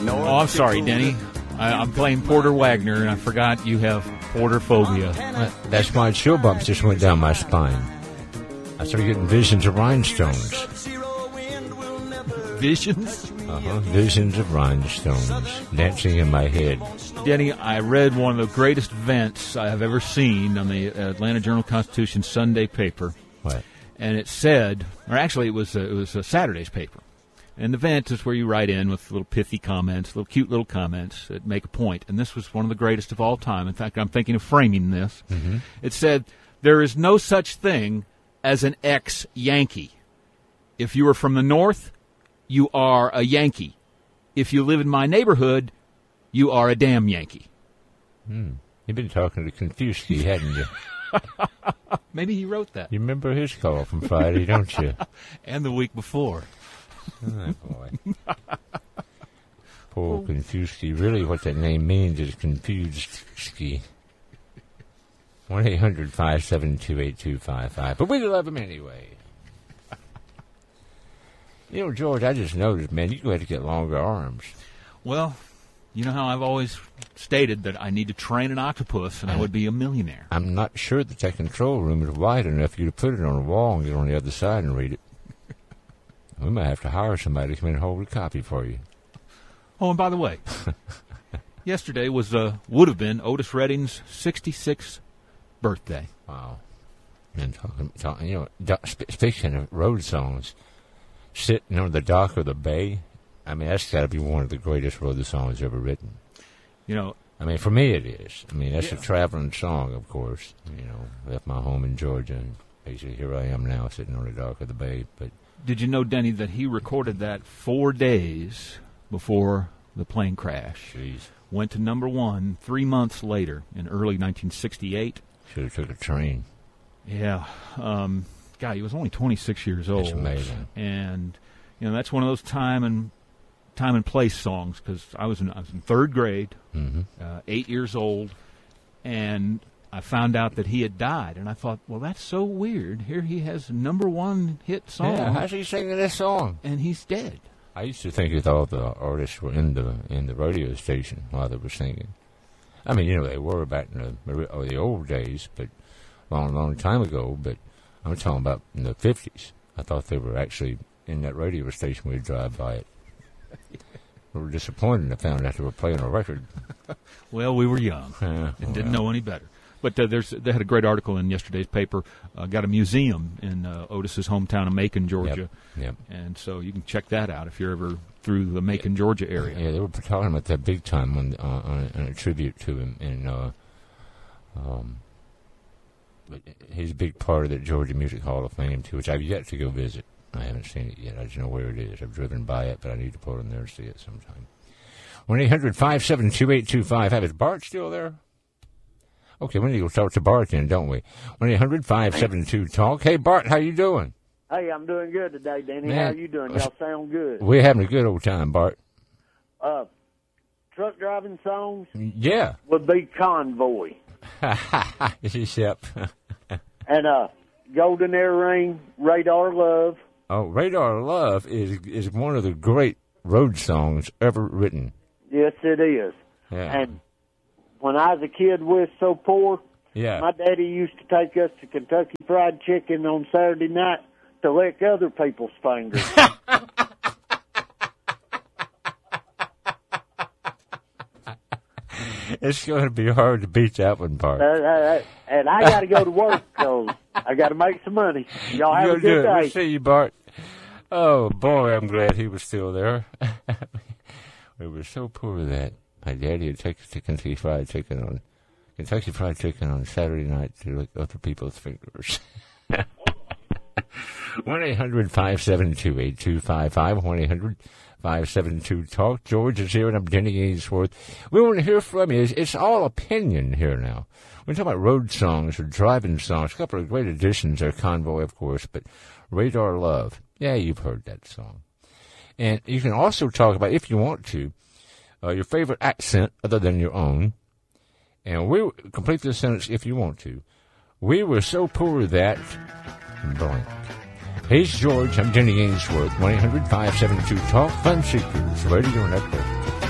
Oh, I'm sorry, Denny. I'm playing Porter Wagner, and I forgot you have porter phobia. That's why chill bumps just went down my spine. I started getting visions of rhinestones. Visions? Visions of rhinestones dancing in my head. Denny, I read one of the greatest events I have ever seen on the Atlanta Journal-Constitution Sunday paper. What? And it said, or actually it was a Saturday's paper. And the event is where you write in with little pithy comments, little cute little comments that make a point. And this was one of the greatest of all time. In fact, I'm thinking of framing this. Mm-hmm. It said, there is no such thing as an ex-Yankee. If you are from the North, you are a Yankee. If you live in my neighborhood, you are a damn Yankee. You've been talking to Konfuski, hadn't you? Maybe he wrote that. You remember his call from Friday, don't you? And the week before. Oh, boy. Poor Konfuski. Really what that name means is confused ski. 1-800-572-8255. But we love him anyway. You know, George, I just noticed, man, you're going to have to get longer arms. Well, you know how I've always stated that I need to train an octopus and I would be a millionaire. I'm not sure that control room is wide enough for you to put it on a wall and get on the other side and read it. We might have to hire somebody to come in and hold a copy for you. Oh, and by the way, yesterday would have been Otis Redding's 66th birthday. Wow. And talking, you know, speaking of road songs, sitting on the dock of the bay, I mean, that's got to be one of the greatest road songs ever written. You know, I mean, for me it is. I mean, that's a traveling song, of course. You know, left my home in Georgia, and basically here I am now sitting on the dock of the bay. But did you know, Denny, that he recorded that 4 days before the plane crash? Jeez. Went to number 1 3 months later in early 1968. Should have took a train. Yeah. God, he was only 26 years old. That's amazing. And, you know, that's one of those time and place songs, because I was in 3rd grade, 8 years old, and I found out that he had died, and I thought, well, that's so weird. Here he has a number 1 hit song. Yeah, how's he singing this song? And he's dead. I used to think that all the artists were in the radio station while they were singing. I mean, you know, they were back in the old days, but long time ago. But I'm talking about in the 50s. I thought they were actually in that radio station. We'd drive by it. We were disappointed. I found out they were playing a record. Well, we were young and didn't know any better. But they had a great article in yesterday's paper. Got a museum in Otis's hometown of Macon, Georgia. Yep. And so you can check that out if you're ever through the Macon, Georgia area. Yeah, they were talking about that big time on a tribute to him. And he's a big part of the Georgia Music Hall of Fame, too, which I've yet to go visit. I haven't seen it yet. I just know where it is. I've driven by it, but I need to pull in there and see it sometime. 1-800-572-8255. Is Bart still there? Okay, we need to go talk to Bart then, don't we? 1-800-572-TALK. Hey, Bart, how you doing? Hey, I'm doing good today, Danny. Man, how you doing? Y'all sound good. We're having a good old time, Bart. Truck driving songs Yeah. would be Convoy. Yep. And Golden Earring, Radar Love. Oh, Radar Love is one of the great road songs ever written. Yes, it is. Yeah. And when I was a kid, we were so poor. Yeah. My daddy used to take us to Kentucky Fried Chicken on Saturday night to lick other people's fingers. It's going to be hard to beat that one, Bart. And I got to go to work, so I got to make some money. Y'all have a good day. We'll see you, Bart. Oh, boy, I'm glad he was still there. We were so poor that my daddy would take us to Kentucky Fried Chicken on Saturday night to lick other people's fingers. 1-800-572-8255. 1-800-572-TALK. George is here, and I'm Denny Ainsworth. We want to hear from you. It's all opinion here now. We're talking about road songs or driving songs. A couple of great additions there. Convoy, of course, but Radar Love. Yeah, you've heard that song. And you can also talk about, if you want to, your favorite accent other than your own. And we complete this sentence if you want to. We were so poor that blank. He's George. I'm Denny Ainsworth. 1-800-572-TALK. Fun Seekers Radio Network.